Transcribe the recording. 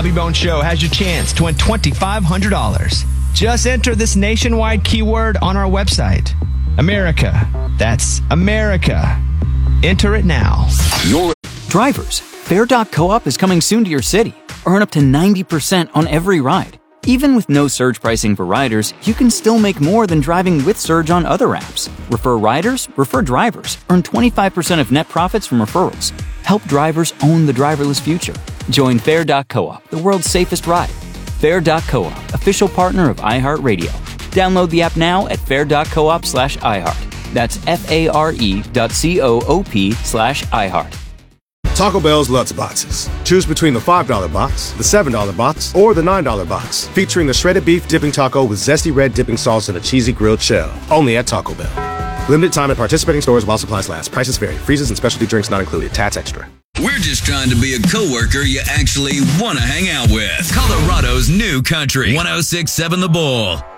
Bobby Bones Show has your chance to win $2,500. Just enter this nationwide keyword on our website. America. That's America. Enter it now. Drivers, Fare.coop is coming soon to your city. Earn up to 90% on every ride. Even with no surge pricing for riders, you can still make more than driving with Surge on other apps. Refer riders, refer drivers. Earn 25% of net profits from referrals. Help drivers own the driverless future. Join Fare.coop, the world's safest ride. Fare.coop, official partner of iHeartRadio. Download the app now at fare.coop/iHeart. That's FARE.coop/iHeart. Taco Bell's Lutz Boxes. Choose between the $5 box, the $7 box, or the $9 box. Featuring the shredded beef dipping taco with zesty red dipping sauce and a cheesy grilled shell. Only at Taco Bell. Limited time at participating stores while supplies last. Prices vary. Freezes and specialty drinks not included. Tats extra. We're just trying to be a coworker you actually want to hang out with. Colorado's new country. 106.7 The Bull.